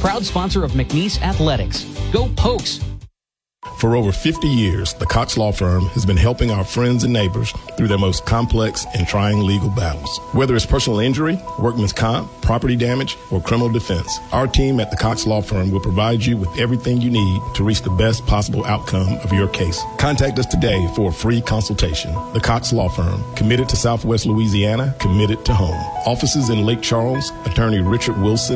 proud sponsor of McNeese Athletics. Go Pokes! For over 50 years, the Cox Law Firm has been helping our friends and neighbors through their most complex and trying legal battles. Whether it's personal injury, workman's comp, property damage, or criminal defense, our team at the Cox Law Firm will provide you with everything you need to reach the best possible outcome of your case. Contact us today for a free consultation. The Cox Law Firm, committed to Southwest Louisiana, committed to home. Offices in Lake Charles, Attorney Richard Wilson,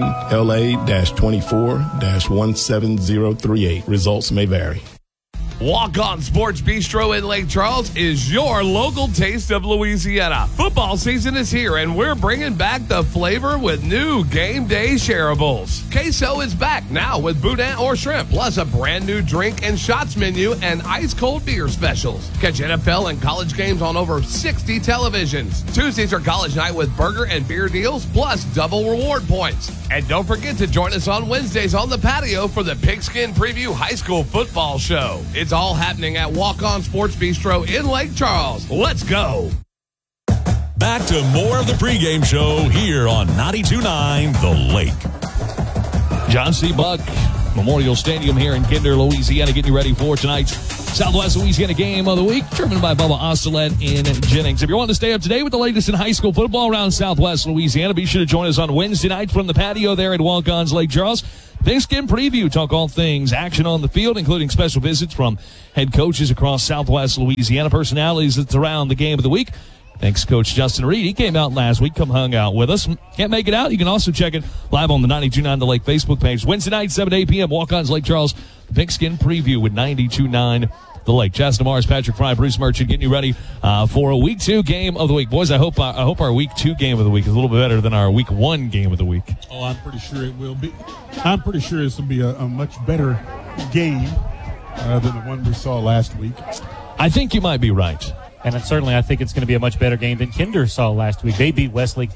LA-24-17038. Results may vary. Walk On Sports Bistro in Lake Charles is your local taste of Louisiana. Football season is here, and we're bringing back the flavor with new game day shareables. Queso is back now with boudin or shrimp, plus a brand new drink and shots menu and ice-cold beer specials. Catch NFL and college games on over 60 televisions. Tuesdays are college night with burger and beer deals, plus double reward points. And don't forget to join us on Wednesdays on the patio for the Pigskin Preview High School Football Show. It's all happening at Walk On Sports Bistro in Lake Charles. Let's go. Back to more of the pregame show here on 92.9 The Lake. John C. Buck Memorial Stadium here in Kinder, Louisiana, getting you ready for tonight's Southwest Louisiana Game of the Week, determined by Bubba Ostelet in Jennings. If you want to stay up to date with the latest in high school football around Southwest Louisiana, be sure to join us on Wednesday nights from the patio there at Walk-On's Lake Charles. Pigskin Preview, talk all things action on the field, including special visits from head coaches across Southwest Louisiana, personalities that's around the game of the week. Thanks, Coach Justin Reed. He came out last week, come hung out with us. Can't make it out? You can also check it live on the 92.9 The Lake Facebook page. Wednesday night, 7 to 8 p.m., Walk-On's Lake Charles, the Pigskin Preview with 92.9 The Lake. Chaz DeMars, Patrick Fry, Bruce Merchant getting you ready for a Week 2 Game of the Week. Boys, I hope our Week 2 Game of the Week is a little bit better than our Week 1 Game of the Week. Oh, I'm pretty sure it will be. I'm pretty sure this will be a much better game than the one we saw last week. I think you might be right. And certainly I think it's going to be a much better game than Kinder saw last week. They beat Westlake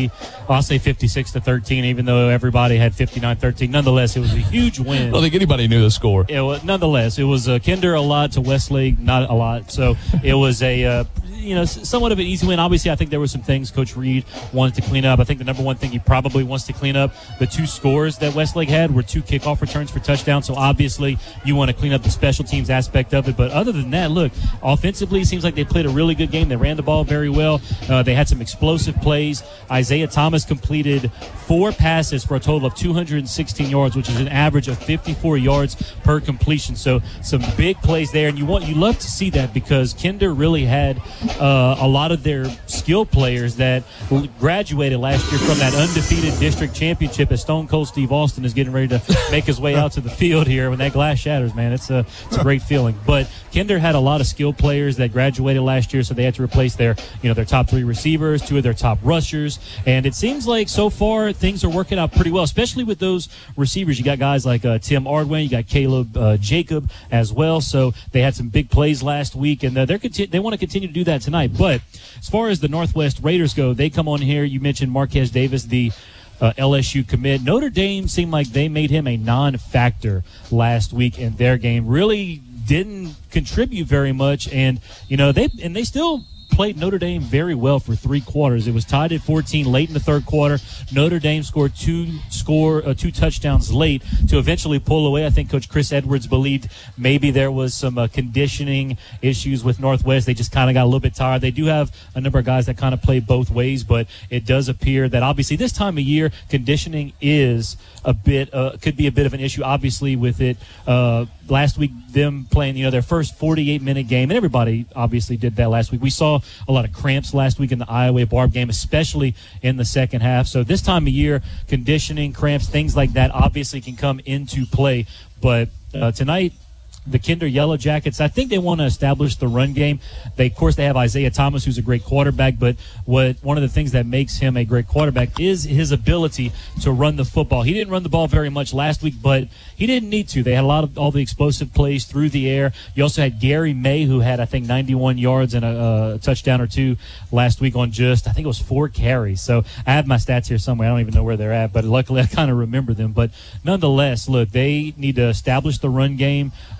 56-13, even though everybody had 59-13. Nonetheless, it was a huge win. I don't think anybody knew the score. Nonetheless, it was Kinder a lot to Westlake, not a lot. So it was a somewhat of an easy win. Obviously, I think there were some things Coach Reed wanted to clean up. I think the number one thing he probably wants to clean up, the 2 scores that Westlake had were 2 kickoff returns for touchdowns. So obviously, you want to clean up the special teams aspect of it. But other than that, look, offensively, it seems like they played a really good game. They ran the ball very well. They had some explosive plays. Isaiah Thomas completed 4 passes for a total of 216 yards, which is an average of 54 yards per completion. So some big plays there, and you love to see that because Kinder really had a lot of their skill players that graduated last year from that undefeated district championship as Stone Cold Steve Austin is getting ready to make his way out to the field here. When that glass shatters, man, it's a great feeling. But Kinder had a lot of skill players that graduated last year, so they had to replace their top 3 receivers, 2 of their top rushers, and it seems like so far things are working out pretty well, especially with those receivers. You got guys like Tim Ardwin, you got Caleb Jacob as well, so they had some big plays last week, and they want to continue to do that tonight. But as far as the Northwest Raiders go, they come on here. You mentioned Marquez Davis, the LSU commit. Notre Dame seemed like they made him a non-factor last week in their game. Really didn't contribute very much, and they still played Notre Dame very well for 3 quarters. It was tied at 14 late in the third quarter. Notre Dame scored 2 touchdowns late to eventually pull away. I think Coach Chris Edwards believed maybe there was some conditioning issues with Northwest. They just kind of got a little bit tired. They do have a number of guys that kind of play both ways, but it does appear that obviously this time of year conditioning is could be a bit of an issue. Obviously with it last week, them playing their first 48-minute game, and everybody obviously did that last week. We saw a lot of cramps last week in the Iowa Barb game, especially in the second half. So this time of year, conditioning, cramps, things like that obviously can come into play. But tonight, the Kinder Yellow Jackets, I think they want to establish the run game. Of course, they have Isaiah Thomas, who's a great quarterback, but one of the things that makes him a great quarterback is his ability to run the football. He didn't run the ball very much last week, but he didn't need to. They had all the explosive plays through the air. You also had Gary May, who had, I think, 91 yards and a touchdown or 2 last week on I think it was 4 carries. So I have my stats here somewhere. I don't even know where they're at, but luckily I kind of remember them. But nonetheless, look, they need to establish the run game.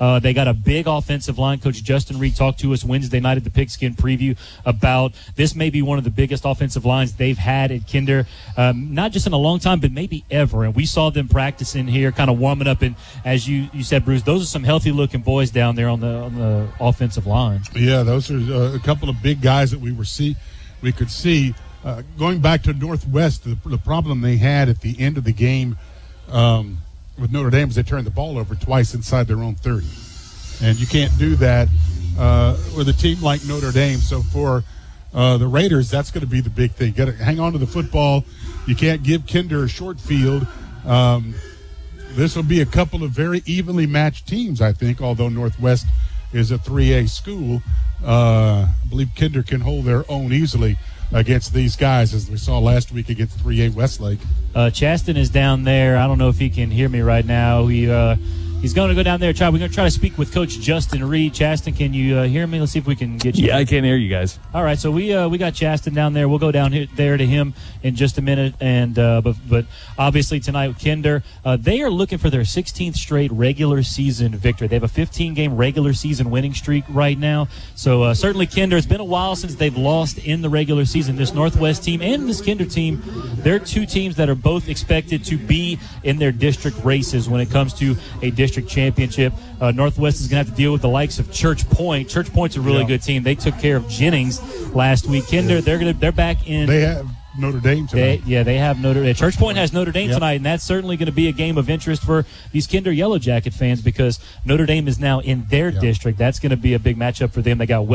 They got a big offensive line. Coach Justin Reed talked to us Wednesday night at the Pigskin Preview about this may be one of the biggest offensive lines they've had at Kinder, not just in a long time, but maybe ever. And we saw them practicing here, kind of warming up. And as you said, Bruce, those are some healthy-looking boys down there on the offensive line. Yeah, those are a couple of big guys that we could see. Going back to Northwest, the problem they had at the end of the game with Notre Dame is they turned the ball over twice inside their own 30. And you can't do that with a team like Notre Dame. So for the Raiders, that's going to be the big thing. Got to hang on to the football. You can't give Kinder a short field. This will be a couple of very evenly matched teams, I think, although Northwest is a 3A school. I believe Kinder can hold their own easily against these guys, as we saw last week against 3A Westlake. Chaston is down there. I don't know if he can hear me right now. He's going to go down there. We're going to try to speak with Coach Justin Reed. Chaston, can you hear me? Let's see if we can get you. Yeah, I can hear you guys. All right, so we got Chaston down there. We'll go down there to him in just a minute. And but obviously tonight with Kinder, they are looking for their 16th straight regular season victory. They have a 15-game regular season winning streak right now. So certainly Kinder, it's been a while since they've lost in the regular season. This Northwest team and this Kinder team, they're two teams that are both expected to be in their district races when it comes to a district championship. Northwest is going to have to deal with the likes of Church Point. Church Point's a really good team. They took care of Jennings last week. Kinder, they're back in. They have Notre Dame tonight. They have Notre Dame. Church Point has Notre Dame tonight, and that's certainly going to be a game of interest for these Kinder Yellow Jacket fans because Notre Dame is now in their district. That's going to be a big matchup for them. They got